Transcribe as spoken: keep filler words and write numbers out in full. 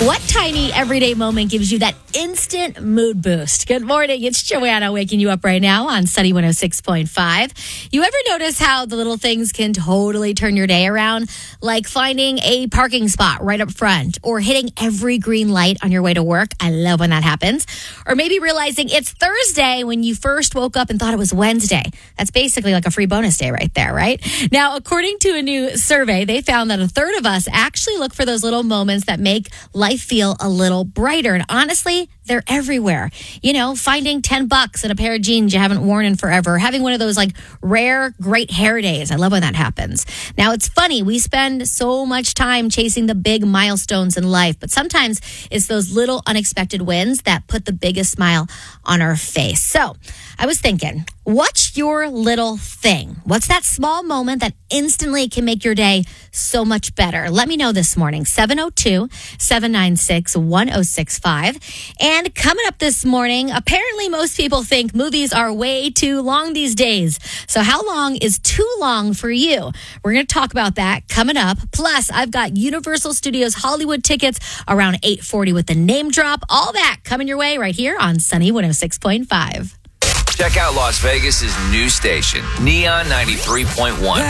What tiny everyday moment gives you that instant mood boost? Good morning. It's Joanna waking you up right now on Sunny one oh six point five. You ever notice how the little things can totally turn your day around? Like finding a parking spot right up front or hitting every green light on your way to work. I love when that happens. Or maybe realizing it's Thursday when you first woke up and thought it was Wednesday. That's basically like a free bonus day right there, right? Now, according to a new survey, they found that a third of us actually look for those little moments that make life feel a little brighter. And honestly, they're everywhere. You know, finding ten bucks in a pair of jeans you haven't worn in forever. Having one of those like rare, great hair days. I love when that happens. Now, it's funny. We spend so much time chasing the big milestones in life, but sometimes it's those little unexpected wins that put the biggest smile on our face. So I was thinking, what's your little thing? What's that small moment that instantly can make your day so much better? Let me know this morning, seven oh two, seven nine six, one oh six five. And coming up this morning, apparently most people think movies are way too long these days. So how long is too long for you? We're going to talk about that coming up. Plus, I've got Universal Studios Hollywood tickets around eight forty with the name drop. All that coming your way right here on Sunny one oh six point five. Check out Las Vegas's new station, Neon ninety-three point one.